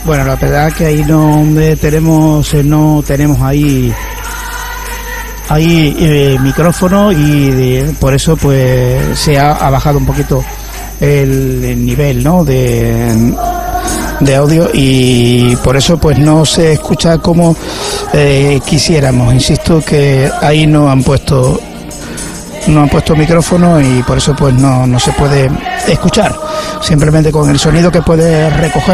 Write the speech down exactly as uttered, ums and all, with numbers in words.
Bueno, la verdad que ahí no tenemos, no tenemos ahí ahí eh, micrófono y de, por eso pues se ha, ha bajado un poquito el, el nivel, ¿no? de de audio y por eso pues no se escucha como eh, quisiéramos. Insisto que ahí no han puesto no han puesto micrófono y por eso pues no no se puede escuchar, simplemente con el sonido que puede recoger